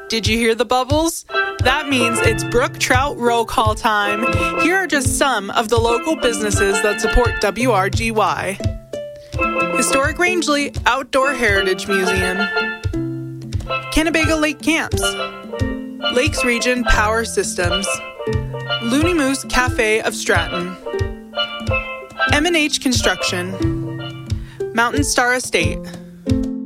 Did you hear the bubbles? That means it's brook trout roll call time. Here are just some of the local businesses that support WRGY. Historic Rangeley Outdoor Heritage Museum, Kennebago Lake Camps, Lakes Region Power Systems, Looney Moose Cafe of Stratton, M&H Construction, Mountain Star Estate,